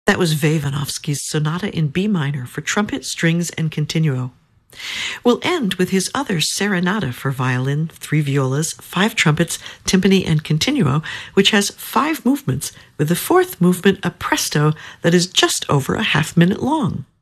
That was Vayanovsky's Sonata in B minor for trumpet, strings, and continuo. We'll end with his other Serenata for violin, 3 violas, 5 trumpets, timpani, and continuo, which has 5 movements, with the 4th movement a presto that is just over a half-minute long.